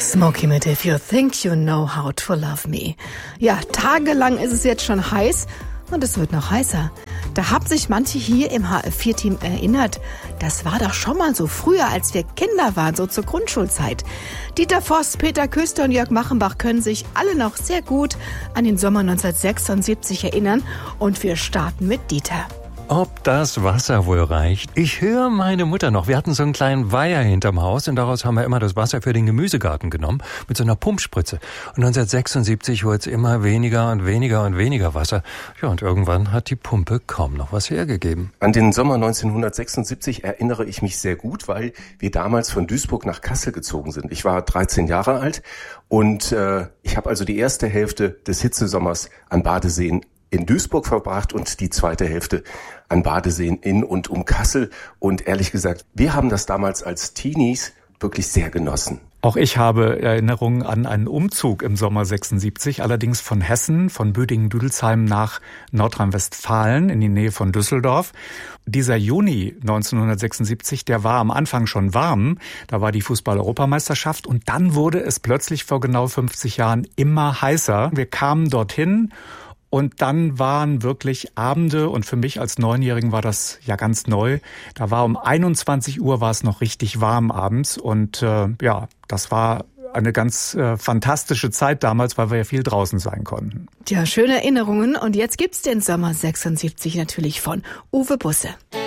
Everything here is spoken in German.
Smokey mit If You Think You Know How to Love Me. Ja, tagelang ist es jetzt schon heiß und es wird noch heißer. Da haben sich manche hier im HF4-Team erinnert, das war doch schon mal so früher, als wir Kinder waren, so zur Grundschulzeit. Dieter Voss, Peter Küster und Jörg Machenbach können sich alle noch sehr gut an den Sommer 1976 erinnern und wir starten mit Dieter. Ob das Wasser wohl reicht? Ich höre meine Mutter noch. Wir hatten so einen kleinen Weiher hinterm Haus und daraus haben wir immer das Wasser für den Gemüsegarten genommen mit so einer Pumpspritze. Und 1976 wurde es immer weniger und weniger und weniger Wasser. Ja, und irgendwann hat die Pumpe kaum noch was hergegeben. An den Sommer 1976 erinnere ich mich sehr gut, weil wir damals von Duisburg nach Kassel gezogen sind. Ich war 13 Jahre alt und ich habe also die erste Hälfte des Hitzesommers an Badeseen in Duisburg verbracht und die zweite Hälfte an Badeseen in und um Kassel. Und ehrlich gesagt, wir haben das damals als Teenies wirklich sehr genossen. Auch ich habe Erinnerungen an einen Umzug im Sommer 76, allerdings von Hessen, von Büdingen-Düdelsheim nach Nordrhein-Westfalen in die Nähe von Düsseldorf. Dieser Juni 1976, der war am Anfang schon warm. Da war die Fußball-Europameisterschaft und dann wurde es plötzlich vor genau 50 Jahren immer heißer. Wir kamen dorthin. Und dann waren wirklich Abende, und für mich als Neunjährigen war das ja ganz neu. Da war um 21 Uhr war es noch richtig warm abends. Und das war eine ganz fantastische Zeit damals, weil wir ja viel draußen sein konnten. Ja, schöne Erinnerungen. Und jetzt gibt's den Sommer 76 natürlich von Uwe Busse.